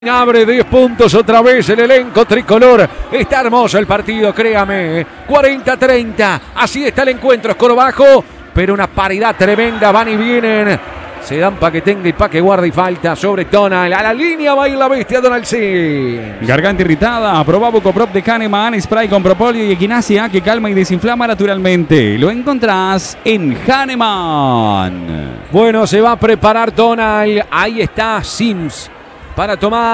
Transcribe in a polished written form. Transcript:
Abre 10 puntos otra vez el elenco tricolor. Está hermoso el partido, créame. 40-30. Así está el encuentro. Escoro bajo, pero una paridad tremenda. Van y vienen. Se dan pa' que tenga y pa' que guarde y falta sobre Donald. A la línea va a ir la bestia Donald Sims. Garganta irritada. Proba Bucoprop de Hahnemann. Spray con propóleo y equinacia que calma y desinflama naturalmente. Lo encontrás en Hahnemann. Bueno, se va a preparar Donald. Ahí está Sims para tomar.